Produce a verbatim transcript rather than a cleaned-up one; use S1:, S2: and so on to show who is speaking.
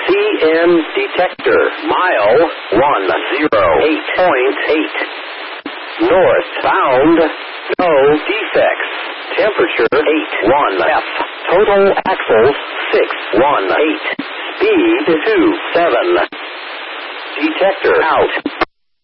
S1: C M detector. Mile one zero eight point eight. Northbound. No defects. Temperature eight one F. Total axles six one eight. Speed two seven. Detector out.